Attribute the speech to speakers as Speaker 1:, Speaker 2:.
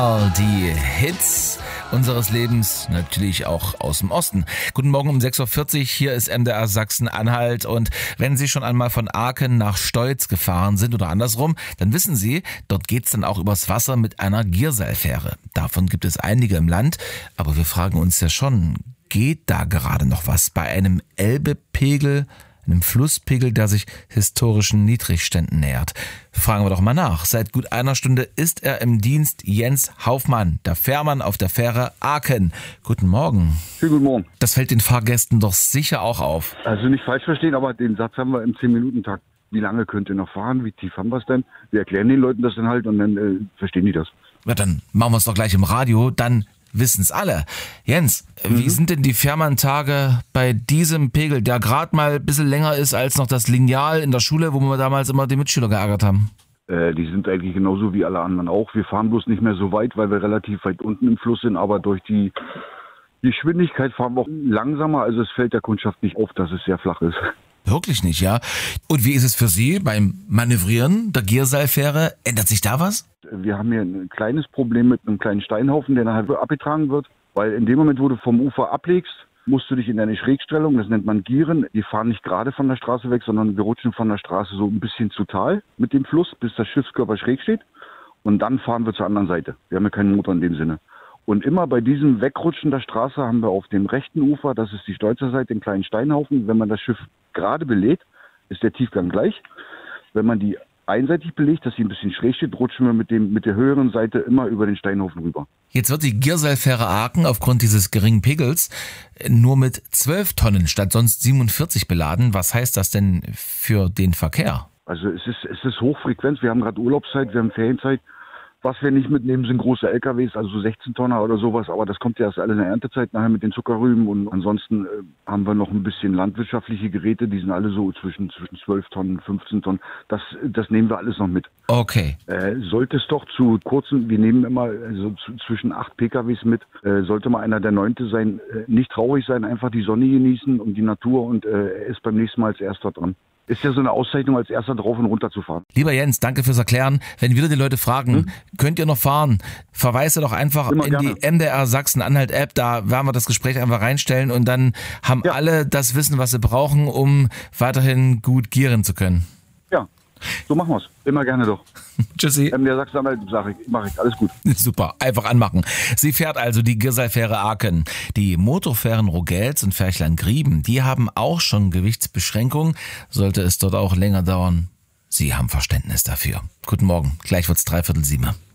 Speaker 1: Die Hits unseres Lebens, natürlich auch aus dem Osten. Guten Morgen um 6.40 Uhr, hier ist MDR Sachsen-Anhalt und wenn Sie schon einmal von Aachen nach Steutz gefahren sind oder andersrum, dann wissen Sie, dort geht's dann auch übers Wasser mit einer Gierseilfähre. Davon gibt es einige im Land, aber wir fragen uns ja schon, geht da gerade noch was bei einem Elbepegel, einem Flusspegel, der sich historischen Niedrigständen nähert? Fragen wir doch mal nach. Seit gut einer Stunde ist er im Dienst, Jens Haufmann, der Fährmann auf der Fähre Aachen. Guten Morgen.
Speaker 2: Schönen guten Morgen.
Speaker 1: Das fällt den Fahrgästen doch sicher auch auf.
Speaker 2: Also nicht falsch verstehen, aber den Satz haben wir im 10-Minuten-Takt. Wie lange könnt ihr noch fahren? Wie tief haben wir es denn? Wir erklären den Leuten das dann halt und dann verstehen die das.
Speaker 1: Ja, dann machen wir es doch gleich im Radio, dann wissen's alle. Jens, wie sind denn die Fährmann-Tage bei diesem Pegel, der gerade mal ein bisschen länger ist als noch das Lineal in der Schule, wo wir damals immer die Mitschüler geärgert haben?
Speaker 2: Die sind eigentlich genauso wie alle anderen auch. Wir fahren bloß nicht mehr so weit, weil wir relativ weit unten im Fluss sind, aber durch die Geschwindigkeit fahren wir auch langsamer. Also es fällt der Kundschaft nicht auf, dass es sehr flach ist.
Speaker 1: Wirklich nicht, ja. Und wie ist es für Sie beim Manövrieren der Gierseilfähre? Ändert sich da was?
Speaker 2: Wir haben hier ein kleines Problem mit einem kleinen Steinhaufen, der nachher abgetragen wird. Weil in dem Moment, wo du vom Ufer ablegst, musst du dich in deine Schrägstellung, das nennt man Gieren. Die fahren nicht gerade von der Straße weg, sondern wir rutschen von der Straße so ein bisschen zu Tal mit dem Fluss, bis der Schiffskörper schräg steht. Und dann fahren wir zur anderen Seite. Wir haben ja keinen Motor in dem Sinne. Und immer bei diesem Wegrutschen der Straße haben wir auf dem rechten Ufer, das ist die Steutzer Seite, den kleinen Steinhaufen. Wenn man das Schiff gerade belädt, ist der Tiefgang gleich. Wenn man die einseitig belegt, dass sie ein bisschen schräg steht, rutschen wir mit der höheren Seite immer über den Steinhaufen rüber.
Speaker 1: Jetzt wird die Gierseilfähre Aachen aufgrund dieses geringen Pegels nur mit 12 Tonnen statt sonst 47 beladen. Was heißt das denn für den Verkehr?
Speaker 2: Also es ist Hochfrequenz. Wir haben gerade Urlaubszeit, wir haben Ferienzeit. Was wir nicht mitnehmen, sind große LKWs, also so 16-Tonner oder sowas. Aber das kommt ja erst alle in der Erntezeit nachher mit den Zuckerrüben. Und ansonsten haben wir noch ein bisschen landwirtschaftliche Geräte. Die sind alle so zwischen 12 Tonnen, 15 Tonnen. Das nehmen wir alles noch mit.
Speaker 1: Okay.
Speaker 2: Sollte es doch zu kurzen, wir nehmen immer zwischen 8 PKWs mit, sollte mal einer der 9. sein, nicht traurig sein, einfach die Sonne genießen und die Natur und er ist beim nächsten Mal als Erster dran. Ist ja so eine Auszeichnung, als Erster drauf und runter zu fahren.
Speaker 1: Lieber Jens, danke fürs Erklären. Wenn wieder die Leute fragen, könnt ihr noch fahren? Verweise doch einfach
Speaker 2: Immer
Speaker 1: in
Speaker 2: gerne.
Speaker 1: die MDR Sachsen-Anhalt App. Da werden wir das Gespräch einfach reinstellen und dann haben alle das Wissen, was sie brauchen, um weiterhin gut gieren zu können.
Speaker 2: Ja, so machen wir's. Immer gerne doch.
Speaker 1: Tschüssi.
Speaker 2: Der Sachsen-Anhalt mache ich. Alles gut.
Speaker 1: Super, einfach anmachen. Sie fährt also die Gierseilfähre Aachen. Die Motorfähren Rogels und Ferchlein-Grieben, die haben auch schon Gewichtsbeschränkungen. Sollte es dort auch länger dauern, Sie haben Verständnis dafür. Guten Morgen, gleich wird's 6:45.